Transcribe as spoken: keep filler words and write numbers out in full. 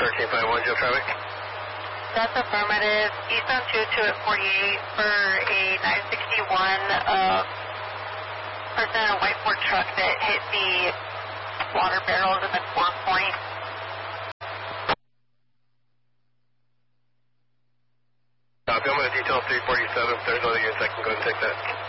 thirteen five one, Joe traffic. That's affirmative. Eastbound two two at forty-eight for a nine sixty-one uh, person in a white Ford truck that hit the water barrels in the core point. Copy. I'm going to detail three forty-seven. If there's other units, I can go and take that.